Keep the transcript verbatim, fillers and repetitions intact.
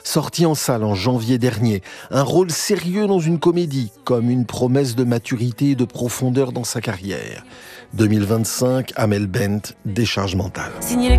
sorti en salle en janvier dernier. Un rôle sérieux dans une comédie, comme une promesse de maturité et de profondeur dans sa carrière. deux mille vingt-cinq, Amel Bent, Décharge mentale.